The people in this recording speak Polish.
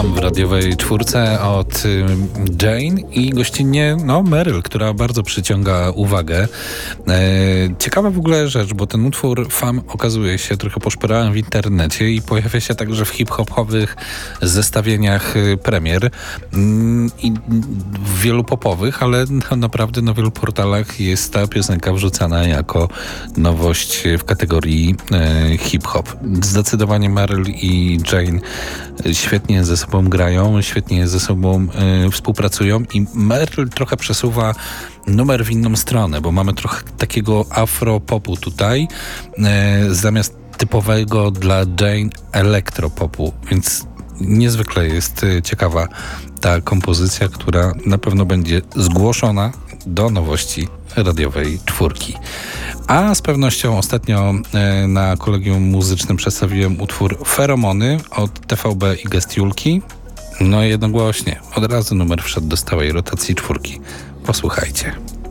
Mam w radiowej czwórce od Jane i gościnnie Meryl, która bardzo przyciąga uwagę. Ciekawa w ogóle rzecz, bo ten utwór Fam okazuje się, trochę poszperałem w internecie i pojawia się także w hip-hopowych zestawieniach premier i w wielu popowych, ale naprawdę na wielu portalach jest ta piosenka wrzucana jako nowość w kategorii hip-hop. Zdecydowanie Meryl i Jane świetnie ze sobą grają, świetnie ze sobą współpracują i Meryl trochę przesuwa numer w inną stronę, bo mamy trochę takiego afropopu tutaj, zamiast typowego dla Jane elektropopu, więc niezwykle jest ciekawa ta kompozycja, która na pewno będzie zgłoszona do nowości radiowej czwórki. A z pewnością ostatnio na Kolegium Muzycznym przedstawiłem utwór Feromony od TVB i Gestiulki. No jednogłośnie, od razu numer wszedł do stałej rotacji czwórki. Posłuchajcie.